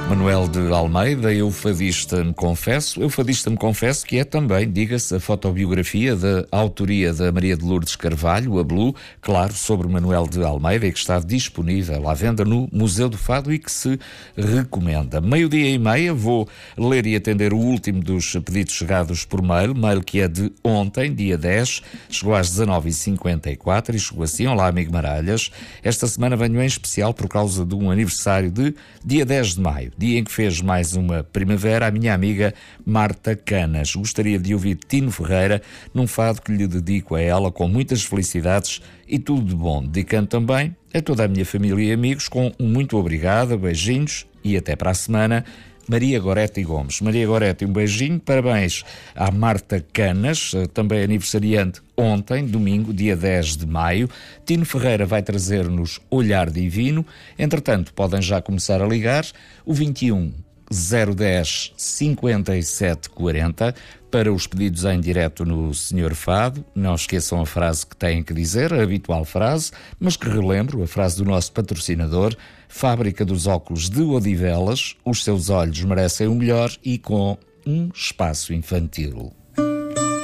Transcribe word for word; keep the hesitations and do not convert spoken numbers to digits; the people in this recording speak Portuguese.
Manuel de Almeida, eu fadista me confesso. Eu fadista me confesso que é também, diga-se, a fotobiografia da autoria da Maria de Lourdes Carvalho, a Blue, claro, sobre Manuel de Almeida, e que está disponível à venda no Museu do Fado e que se recomenda. Meio-dia e meia vou ler e atender o último dos pedidos chegados por mail, mail que é de ontem, dia dez, chegou às dezanove e cinquenta e quatro e chegou assim: olá, amigo Maralhas, esta semana venho em especial por causa de um aniversário de dia dez de maio, dia em que fez mais uma primavera, a minha amiga Marta Canas. Gostaria de ouvir Tino Ferreira num fado que lhe dedico a ela com muitas felicidades e tudo de bom. Dedicando também a toda a minha família e amigos com um muito obrigada, beijinhos e até para a semana. Maria Gorete Gomes. Maria Gorete, um beijinho, parabéns à Marta Canas, também aniversariante ontem, domingo, dia dez de maio. Tino Ferreira vai trazer-nos Olhar Divino. Entretanto, podem já começar a ligar o vinte e um, zero dez, cinquenta e sete quarenta para os pedidos em direto no Senhor Fado. Não esqueçam a frase que têm que dizer, a habitual frase, mas que relembro, a frase do nosso patrocinador, Fábrica dos Óculos de Odivelas, os seus olhos merecem o melhor e com um espaço infantil.